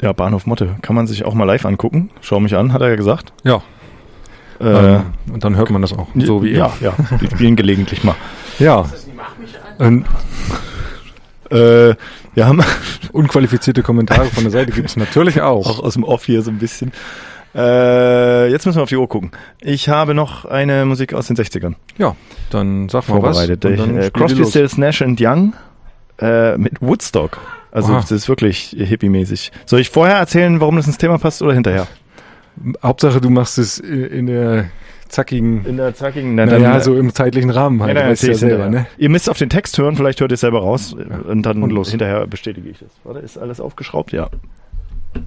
Ja, Bahnhof Motte. Kann man sich auch mal live angucken. Schau mich an, hat er ja gesagt. Ja. Und dann hört man das auch, so wie er. Ja, die spielen gelegentlich mal. Ja. Wir haben unqualifizierte Kommentare von der Seite gibt es natürlich auch. Auch aus dem Off hier so ein bisschen. Jetzt müssen wir auf die Uhr gucken. Ich habe noch eine Musik aus den 60ern. Ja, dann sag mal vorbereitet. Crosby, Stills, Nash & Young mit Woodstock. Also das ist wirklich hippie-mäßig. Soll ich vorher erzählen, warum das ins Thema passt oder hinterher? Hauptsache, du machst es in der zackigen... so im zeitlichen Rahmen halt. Ja, ja selber, ne? Ihr müsst auf den Text hören, vielleicht hört ihr es selber raus und dann hinterher bestätige ich das. Warte, ist alles aufgeschraubt? Ja.